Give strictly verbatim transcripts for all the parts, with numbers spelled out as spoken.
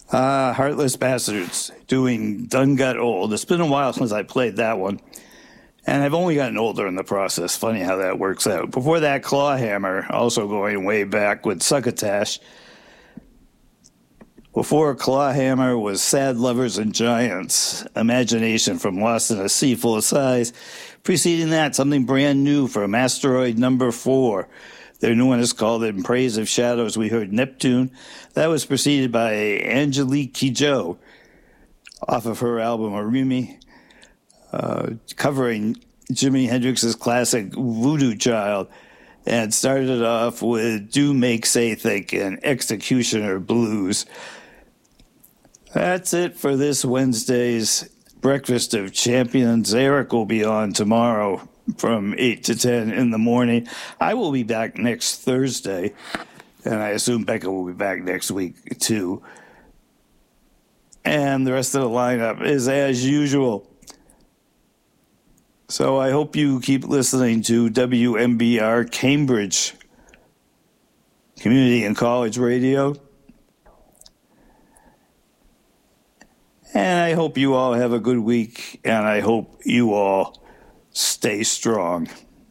Uh, Heartless Bastards, doing Done Got Old. It's been a while since I played that one, and I've only gotten older in the process. Funny how that works out. Before that, Clawhammer, also going way back with Succotash. Before Clawhammer was Sad Lovers and Giants, Imagination from Lost in a Sea Full of Sighs. Preceding that, something brand new from Asteroid Number Four. Their new one is called In Praise of Shadows. We heard Neptune. That was preceded by Angelique Kidjo off of her album Arimi, uh, covering Jimi Hendrix's classic Voodoo Child, and started it off with Do Make Say Think and Executioner Blues. That's it for this Wednesday's Breakfast of Champions. Eric will be on tomorrow from eight to ten in the morning. I will be back next Thursday, and I assume Becca will be back next week too. And the rest of the lineup is as usual. So I hope you keep listening to W M B R Cambridge Community and College Radio. And I hope you all have a good week, and I hope you all stay strong.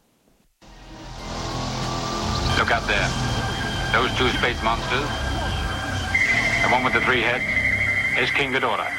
Look up there. Those two space monsters, the one with the three heads, is King Ghidorah.